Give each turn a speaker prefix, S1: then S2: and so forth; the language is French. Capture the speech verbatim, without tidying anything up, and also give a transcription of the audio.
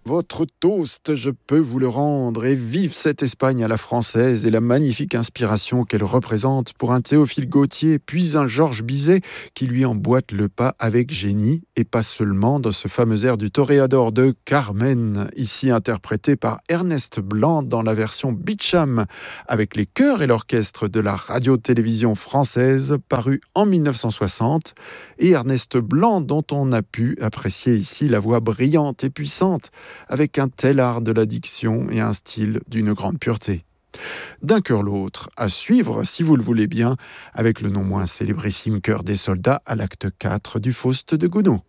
S1: Votre toast, je peux vous le rendre, et vive cette Espagne à la française et la magnifique inspiration qu'elle représente pour un Théophile Gautier, puis un Georges Bizet qui lui emboîte le pas avec génie, et pas seulement dans ce fameux air du Toréador de Carmen, ici interprété par Ernest Blanc dans la version Beacham, avec les chœurs et l'orchestre de la radio-télévision française, paru en mille neuf cent soixante, et Ernest Blanc dont on a pu apprécier ici la voix brillante et puissante, avec un tel art de la diction et un style d'une grande pureté. D'un chœur l'autre, à suivre, si vous le voulez bien, avec le non moins célébrissime chœur des soldats à l'acte quatre du Faust de Gounod.